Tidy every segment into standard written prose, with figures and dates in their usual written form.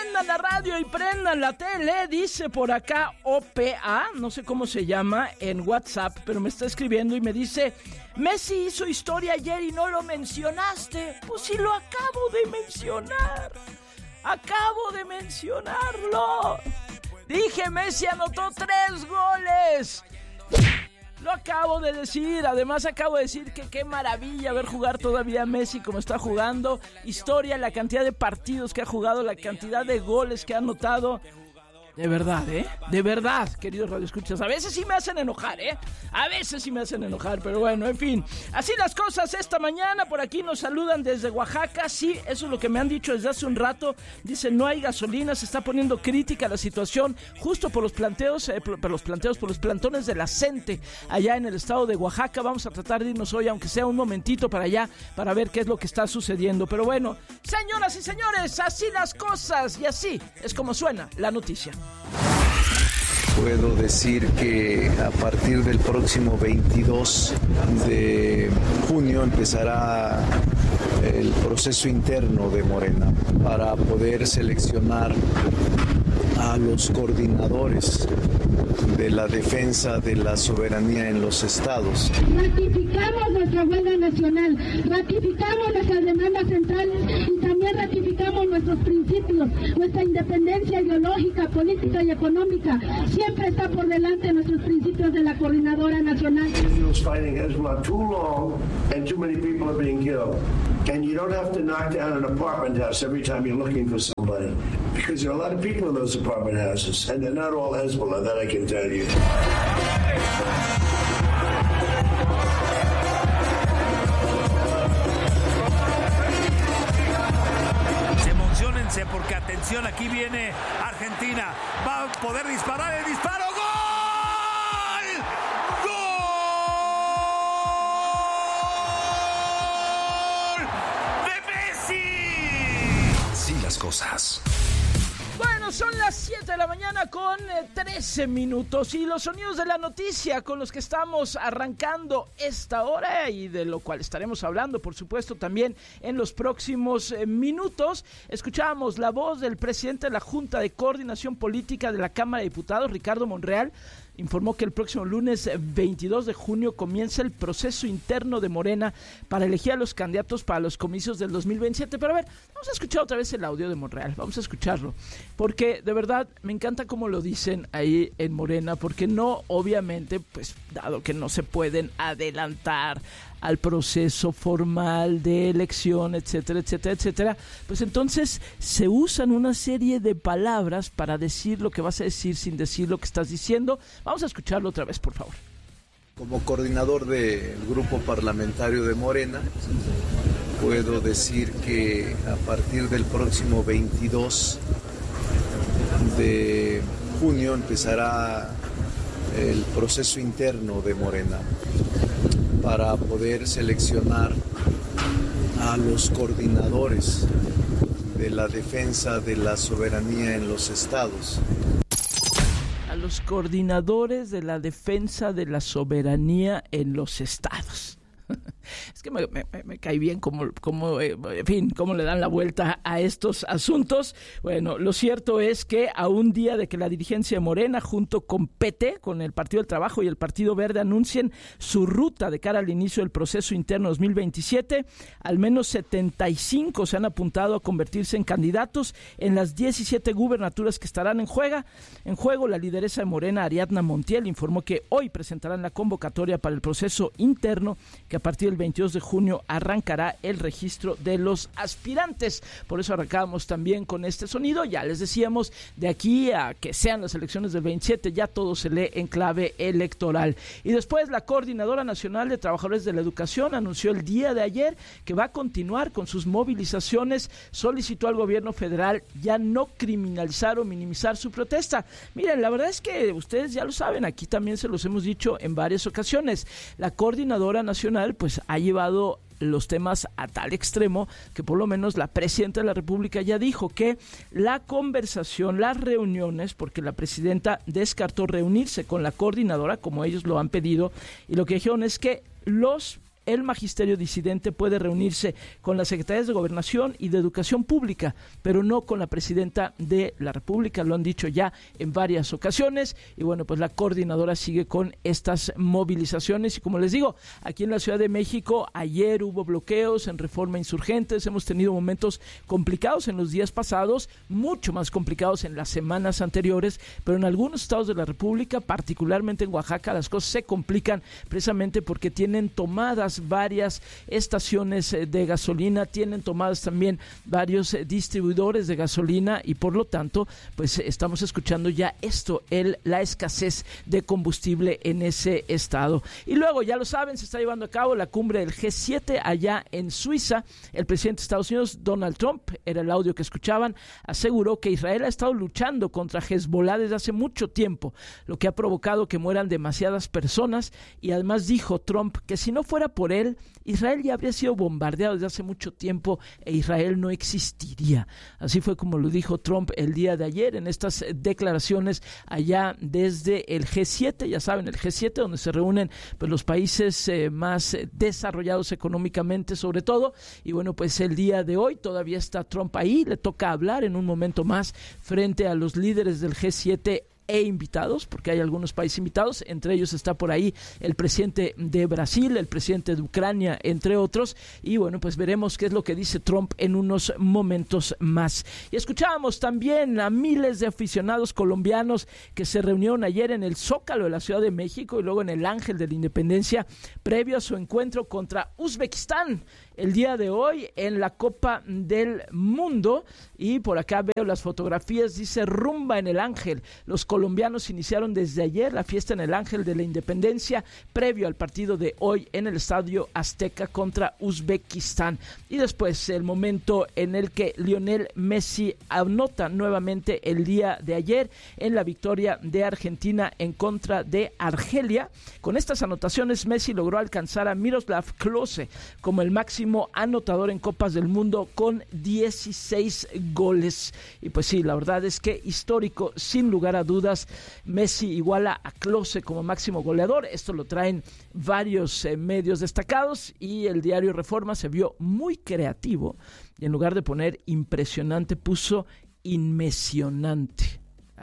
prendan la radio y prendan la tele, dice por acá OPA, no sé cómo se llama en WhatsApp, pero me está escribiendo y me dice: Messi hizo historia ayer y no lo mencionaste. Pues sí, lo acabo de mencionar. Acabo de mencionarlo. Dije, Messi anotó 3 goles. Lo acabo de decir. Además acabo de decir que qué maravilla ver jugar todavía a Messi como está jugando. Historia, la cantidad de partidos que ha jugado, la cantidad de goles que ha anotado. De verdad, de verdad, queridos radioescuchas. A veces sí me hacen enojar, a veces sí me hacen enojar, pero bueno, en fin. Así las cosas esta mañana. Por aquí nos saludan desde Oaxaca. Sí, eso es lo que me han dicho desde hace un rato. Dicen, no hay gasolina, se está poniendo crítica la situación justo por los plantones de la CENTE allá en el estado de Oaxaca. Vamos a tratar de irnos hoy, aunque sea un momentito, para allá, para ver qué es lo que está sucediendo. Pero bueno, señoras y señores, así las cosas y así es como suena la noticia. Puedo decir que a partir del próximo 22 de junio empezará el proceso interno de Morena para poder seleccionar a los coordinadores de la defensa de la soberanía en los estados. Ratificamos nuestra huelga nacional, ratificamos nuestras demandas centrales y también ratificamos nuestros principios, nuestra independencia ideológica, política y económica. Siempre está por delante nuestros principios de la Coordinadora Nacional. Fighting Hezbollah too long and too many people are being killed. And you don't have to knock down an apartment house every time you're looking for somebody, because there are a lot of people in those apartment houses, and they're not all Hezbollah, that I can tell you. Emociónense porque atención, aquí viene Argentina, va a poder disparar, el disparo, ¡gol! Cosas. Bueno, son las 7 de la mañana con 13 minutos y los sonidos de la noticia con los que estamos arrancando esta hora y de lo cual estaremos hablando, por supuesto, también en los próximos minutos. Escuchábamos la voz del presidente de la Junta de Coordinación Política de la Cámara de Diputados, Ricardo Monreal. Informó que el próximo lunes 22 de junio comienza el proceso interno de Morena para elegir a los candidatos para los comicios del 2027. Pero a ver, vamos a escuchar otra vez el audio de Monreal, vamos a escucharlo, porque de verdad me encanta cómo lo dicen ahí en Morena, porque no, obviamente, pues dado que no se pueden adelantar al proceso formal de elección, etcétera, etcétera, etcétera, pues entonces se usan una serie de palabras para decir lo que vas a decir sin decir lo que estás diciendo. Vamos a escucharlo otra vez, por favor. Como coordinador del grupo parlamentario de Morena, puedo decir que a partir del próximo 22 de junio empezará el proceso interno de Morena para poder seleccionar a los coordinadores de la defensa de la soberanía en los estados. A los coordinadores de la defensa de la soberanía en los estados. Es que me cae bien cómo le dan la vuelta a estos asuntos. Bueno, lo cierto es que a un día de que la dirigencia de Morena, junto con PT, con el Partido del Trabajo y el Partido Verde, anuncien su ruta de cara al inicio del proceso interno 2027, al menos 75 se han apuntado a convertirse en candidatos en las 17 gubernaturas que estarán en juego. La lideresa de Morena, Ariadna Montiel, informó que hoy presentarán la convocatoria para el proceso interno, que a partir del 22 de junio arrancará el registro de los aspirantes. Por eso arrancábamos también con este sonido. Ya les decíamos, de aquí a que sean las elecciones del 27, ya todo se lee en clave electoral. Y después la Coordinadora Nacional de Trabajadores de la Educación anunció el día de ayer que va a continuar con sus movilizaciones. Solicitó al gobierno federal ya no criminalizar o minimizar su protesta. Miren, la verdad es que ustedes ya lo saben, aquí también se los hemos dicho en varias ocasiones. La Coordinadora Nacional pues ha llevado los temas a tal extremo que por lo menos la presidenta de la República ya dijo que la conversación, las reuniones, porque la presidenta descartó reunirse con la coordinadora como ellos lo han pedido, y lo que dijeron es que los el magisterio disidente puede reunirse con las secretarías de Gobernación y de Educación Pública, pero no con la presidenta de la República, lo han dicho ya en varias ocasiones, y bueno, pues la coordinadora sigue con estas movilizaciones, y como les digo, aquí en la Ciudad de México, ayer hubo bloqueos en Reforma Insurgentes, hemos tenido momentos complicados en los días pasados, mucho más complicados en las semanas anteriores, pero en algunos estados de la República, particularmente en Oaxaca, las cosas se complican precisamente porque tienen tomadas varias estaciones de gasolina, tienen tomadas también varios distribuidores de gasolina, y por lo tanto, pues estamos escuchando ya esto, la escasez de combustible en ese estado. Y luego, ya lo saben, se está llevando a cabo la cumbre del G7 allá en Suiza. El presidente de Estados Unidos, Donald Trump, era el audio que escuchaban, aseguró que Israel ha estado luchando contra Hezbollah desde hace mucho tiempo, lo que ha provocado que mueran demasiadas personas, y además dijo Trump que si no fuera por él, Israel ya habría sido bombardeado desde hace mucho tiempo e Israel no existiría. Así fue como lo dijo Trump el día de ayer en estas declaraciones allá desde el G7, ya saben, el G7 donde se reúnen pues los países más desarrollados económicamente sobre todo, y bueno, pues el día de hoy todavía está Trump ahí, le toca hablar en un momento más frente a los líderes del G7 e invitados, porque hay algunos países invitados, entre ellos está por ahí el presidente de Brasil, el presidente de Ucrania, entre otros, y bueno, pues veremos qué es lo que dice Trump en unos momentos más. Y escuchábamos también a miles de aficionados colombianos que se reunieron ayer en el Zócalo de la Ciudad de México y luego en el Ángel de la Independencia, previo a su encuentro contra Uzbekistán el día de hoy en la Copa del Mundo. Y por acá veo las fotografías, dice rumba en el Ángel. Los colombianos iniciaron desde ayer la fiesta en el Ángel de la Independencia previo al partido de hoy en el Estadio Azteca contra Uzbekistán. Y después el momento en el que Lionel Messi anota nuevamente el día de ayer en la victoria de Argentina en contra de Argelia. Con estas anotaciones Messi logró alcanzar a Miroslav Klose como el máximo anotador en Copas del Mundo con 16 goles. Y pues sí, la verdad es que histórico, sin lugar a dudas. Messi iguala a Klose como máximo goleador. Esto lo traen varios medios destacados, y el diario Reforma se vio muy creativo y en lugar de poner impresionante puso inmesionante.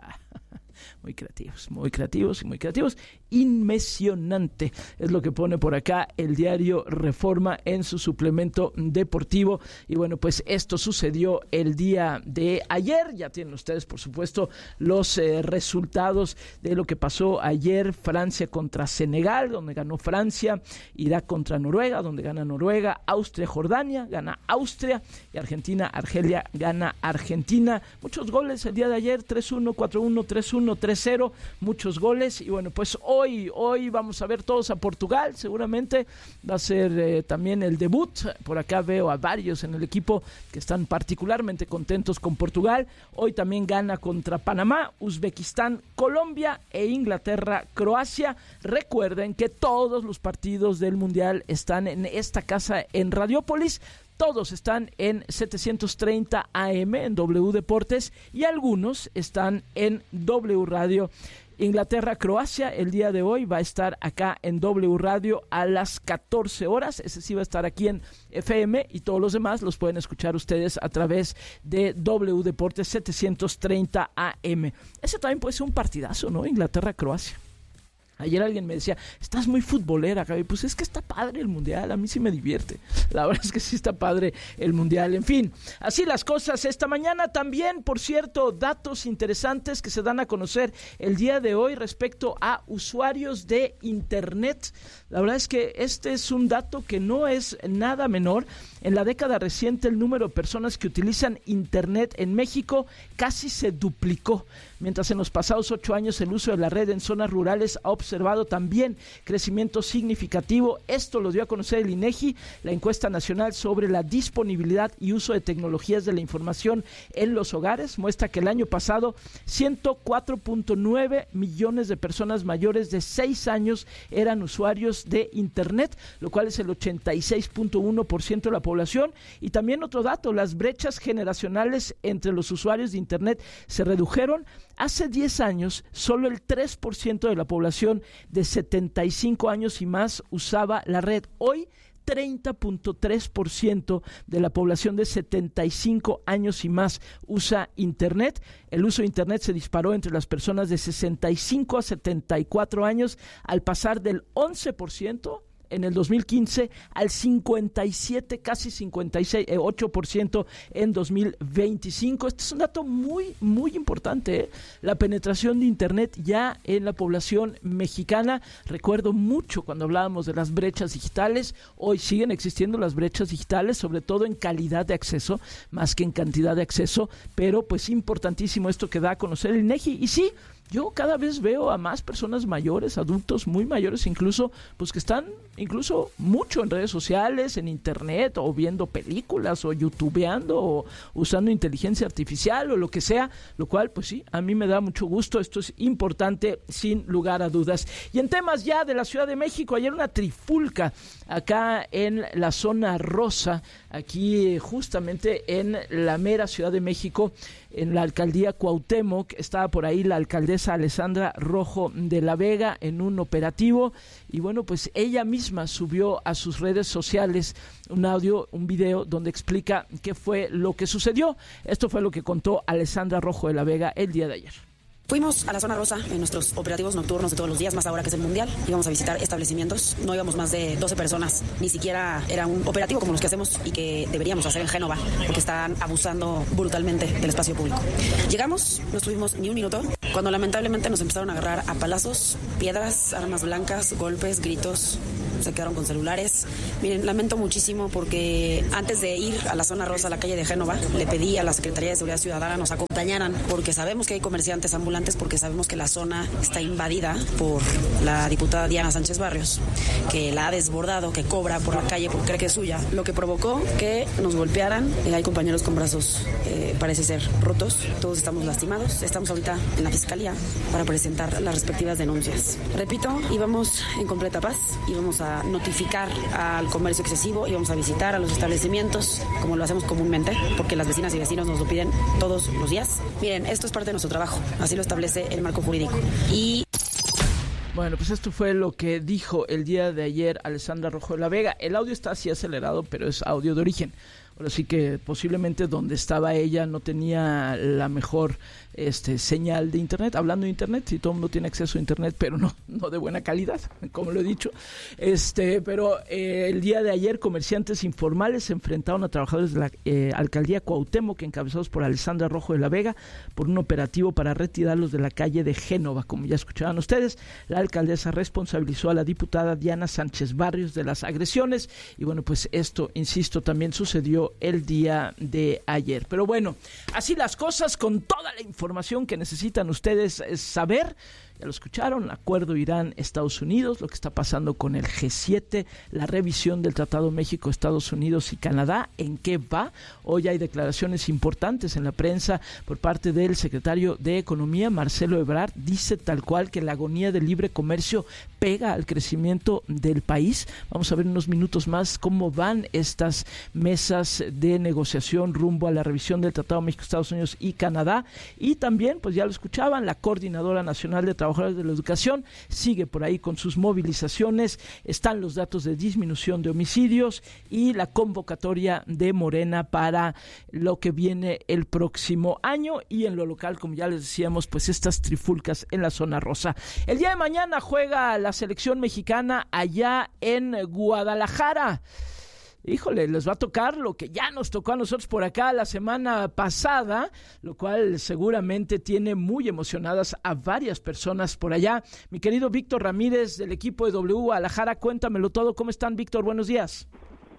Muy creativos, muy creativos y muy creativos. Inmesionante es lo que pone por acá el diario Reforma en su suplemento deportivo. Y bueno, pues esto sucedió el día de ayer. Ya tienen ustedes, por supuesto, los resultados de lo que pasó ayer. Francia contra Senegal, donde ganó Francia. Irak contra Noruega, donde gana Noruega. Austria, Jordania, gana Austria. Y Argentina, Argelia, gana Argentina. Muchos goles el día de ayer, 3-1, 4-1, 3-1, 3-0. Muchos goles. Y bueno, pues Hoy vamos a ver todos a Portugal, seguramente va a ser también el debut. Por acá veo a varios en el equipo que están particularmente contentos con Portugal. Hoy también gana contra Panamá, Uzbekistán, Colombia e Inglaterra, Croacia. Recuerden que todos los partidos del Mundial están en esta casa en Radiópolis. Todos están en 730 AM en W Deportes y algunos están en W Radio. Inglaterra-Croacia el día de hoy va a estar acá en W Radio a las 14 horas. Ese sí va a estar aquí en FM y todos los demás los pueden escuchar ustedes a través de W Deportes 730 AM. Ese también puede ser un partidazo, ¿no? Inglaterra-Croacia. Ayer alguien me decía, estás muy futbolera, Gaby. Pues es que está padre el Mundial, a mí sí me divierte. La verdad es que sí está padre el Mundial. En fin, así las cosas. Esta mañana también, por cierto, datos interesantes que se dan a conocer el día de hoy respecto a usuarios de Internet. La verdad es que este es un dato que no es nada menor. En la década reciente, el número de personas que utilizan Internet en México casi se duplicó. Mientras en los pasados 8 años el uso de la red en zonas rurales ha observado también crecimiento significativo. Esto lo dio a conocer el INEGI, la encuesta nacional sobre la disponibilidad y uso de tecnologías de la información en los hogares. Muestra que el año pasado 104.9 millones de personas mayores de 6 años eran usuarios de Internet, lo cual es el 86.1% de la población. Y también otro dato, las brechas generacionales entre los usuarios de Internet se redujeron. Hace 10 años, solo el 3% de la población de 75 años y más usaba la red. Hoy, 30.3% de la población de 75 años y más usa Internet. El uso de Internet se disparó entre las personas de 65 a 74 años al pasar del 11% en el 2015 al 57, casi 8% en 2025. Este es un dato muy, muy importante, ¿eh? La penetración de Internet ya en la población mexicana. Recuerdo mucho cuando hablábamos de las brechas digitales. Hoy siguen existiendo las brechas digitales, sobre todo en calidad de acceso, más que en cantidad de acceso, pero pues importantísimo esto que da a conocer el INEGI. Y sí, yo cada vez veo a más personas mayores, adultos muy mayores incluso, pues que están incluso mucho en redes sociales, en internet, o viendo películas, o youtubeando, o usando inteligencia artificial, o lo que sea, lo cual, pues sí, a mí me da mucho gusto. Esto es importante, sin lugar a dudas. Y en temas ya de la Ciudad de México, ayer una trifulca acá en la zona rosa, aquí justamente en la mera Ciudad de México, en la alcaldía Cuauhtémoc. Estaba por ahí la alcaldesa Alessandra Rojo de la Vega en un operativo, y bueno, pues ella misma subió a sus redes sociales un audio, un video donde explica qué fue lo que sucedió. Esto fue lo que contó Alessandra Rojo de la Vega el día de ayer. Fuimos a la zona rosa en nuestros operativos nocturnos de todos los días, más ahora que es el Mundial. Íbamos a visitar establecimientos, no íbamos más de 12 personas, ni siquiera era un operativo como los que hacemos y que deberíamos hacer en Génova, porque están abusando brutalmente del espacio público. Llegamos, no estuvimos ni un minuto, cuando lamentablemente nos empezaron a agarrar a palazos, piedras, armas blancas, golpes, gritos, se quedaron con celulares. Miren, lamento muchísimo porque antes de ir a la zona rosa, a la calle de Génova, le pedí a la Secretaría de Seguridad Ciudadana nos acompañaran, porque sabemos que hay comerciantes ambulantes, porque sabemos que la zona está invadida por la diputada Diana Sánchez Barrios, que la ha desbordado, que cobra por la calle porque cree que es suya, lo que provocó que nos golpearan. Hay compañeros con brazos, parece ser rotos, todos estamos lastimados. Estamos ahorita en la Fiscalía para presentar las respectivas denuncias. Repito, íbamos en completa paz, íbamos a notificar al comercio excesivo, íbamos a visitar a los establecimientos, como lo hacemos comúnmente, porque las vecinas y vecinos nos lo piden todos los días. Miren, esto es parte de nuestro trabajo, así lo establece el marco jurídico. Y bueno, pues esto fue lo que dijo el día de ayer Alessandra Rojo de la Vega. El audio está así acelerado, pero es audio de origen. Ahora sí que posiblemente donde estaba ella no tenía la mejor señal de internet. Hablando de internet, si todo el mundo tiene acceso a internet, pero no de buena calidad, como lo he dicho. Pero el día de ayer comerciantes informales se enfrentaron a trabajadores de la alcaldía Cuauhtémoc, encabezados por Alessandra Rojo de la Vega, por un operativo para retirarlos de la calle de Génova. Como ya escuchaban ustedes, la alcaldesa responsabilizó a la diputada Diana Sánchez Barrios de las agresiones, y bueno, pues esto, insisto, también sucedió el día de ayer. Pero bueno, así las cosas, con toda la información que necesitan ustedes saber. Ya lo escucharon, acuerdo Irán-Estados Unidos, lo que está pasando con el G7, la revisión del Tratado México-Estados Unidos y Canadá, ¿en qué va? Hoy hay declaraciones importantes en la prensa por parte del secretario de Economía, Marcelo Ebrard. Dice tal cual que la agonía del libre comercio pega al crecimiento del país. Vamos a ver en unos minutos más cómo van estas mesas de negociación rumbo a la revisión del Tratado México-Estados Unidos y Canadá. Y también, pues ya lo escuchaban, la Coordinadora Nacional de Trabajadores de la Educación sigue por ahí con sus movilizaciones. Están los datos de disminución de homicidios y la convocatoria de Morena para lo que viene el próximo año. Y en lo local, como ya les decíamos, pues estas trifulcas en la zona rosa. El día de mañana juega la selección mexicana allá en Guadalajara. Híjole, les va a tocar lo que ya nos tocó a nosotros por acá la semana pasada, lo cual seguramente tiene muy emocionadas a varias personas por allá. Mi querido Víctor Ramírez del equipo de W Guadalajara, cuéntamelo todo. ¿Cómo están, Víctor? Buenos días.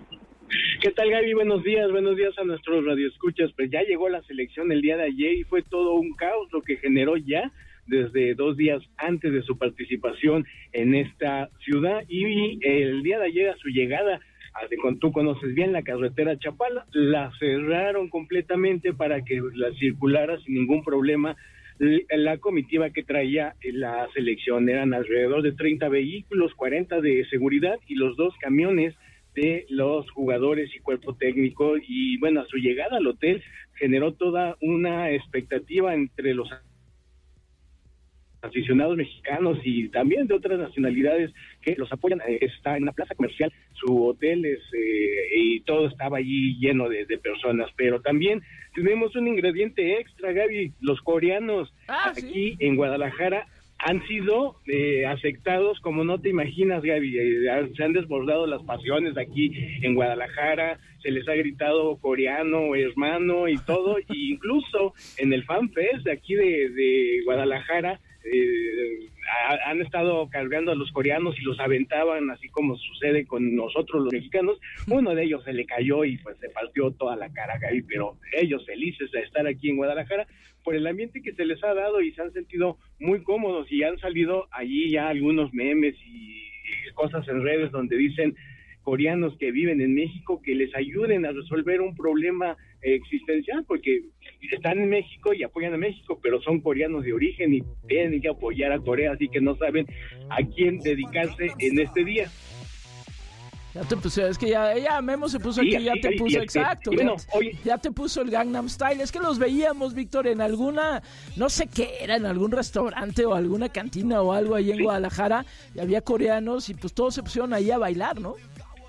¿Qué tal, Gaby? Buenos días a nuestros radioescuchas. Pues ya llegó la selección el día de ayer y fue todo un caos lo que generó ya desde 2 días antes de su participación en esta ciudad, y el día de ayer a su llegada, tú conoces bien la carretera Chapala, la cerraron completamente para que la circulara sin ningún problema la comitiva que traía la selección. Eran alrededor de 30 vehículos, 40 de seguridad y los 2 camiones de los jugadores y cuerpo técnico. Y bueno, a su llegada al hotel generó toda una expectativa entre los aficionados mexicanos y también de otras nacionalidades que los apoyan. Está en una plaza comercial, su hotel y todo estaba allí lleno de personas, pero también tenemos un ingrediente extra, Gaby. Los coreanos aquí en Guadalajara han sido afectados como no te imaginas, Gaby. Se han desbordado las pasiones aquí en Guadalajara, se les ha gritado coreano, hermano y todo, e incluso en el Fan Fest de aquí de Guadalajara han estado cargando a los coreanos y los aventaban, así como sucede con nosotros los mexicanos. Uno de ellos se le cayó y pues se partió toda la cara, Gaby, pero ellos felices de estar aquí en Guadalajara por el ambiente que se les ha dado y se han sentido muy cómodos, y han salido allí ya algunos memes y cosas en redes donde dicen coreanos que viven en México que les ayuden a resolver un problema existencial, porque están en México y apoyan a México, pero son coreanos de origen y tienen que apoyar a Corea, así que no saben a quién dedicarse en este día. Ya te puse, es que ya Memo se puso aquí, ya te puso, exacto. Bueno, ya te puso el Gangnam Style. Es que los veíamos, Víctor, en alguna, no sé qué era, en algún restaurante o alguna cantina o algo ahí en Guadalajara, y había coreanos y pues todos se pusieron ahí a bailar, ¿no?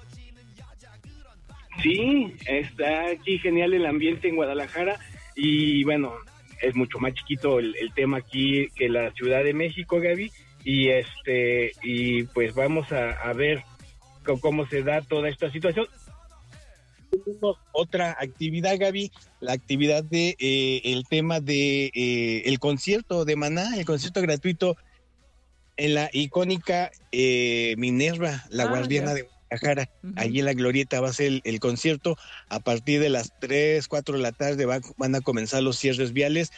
Sí, está aquí genial el ambiente en Guadalajara y bueno, es mucho más chiquito el tema aquí que la Ciudad de México, Gaby, y pues vamos a ver cómo se da toda esta situación. Otra actividad, Gaby, la actividad de el tema de el concierto de Maná, el concierto gratuito en la icónica Minerva, la guardiana de Guadalajara. Allí en la Glorieta va a ser el concierto. A partir de las 3, 4 de la tarde van a comenzar los cierres viales